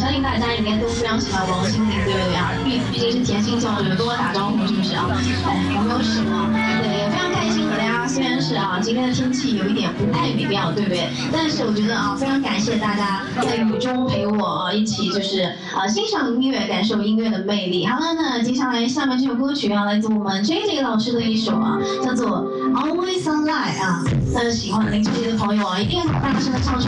相信大家应该都非常喜欢王心凌，对不对啊？毕竟是甜心教主，跟我打招呼是不是啊？哎，有没有什么？对，也非常开心和大家。虽然是啊，今天的天气有一点不太美妙，对不对？但是我觉得啊，非常感谢大家在雨中陪我一起，就是欣赏音乐，感受音乐的魅力。好了，那接下来下面这首歌曲啊，来自我们 JJ 老师的一首啊，叫做《Always Sunlight》啊。那喜欢林俊杰的朋友啊，一定要大声的唱出。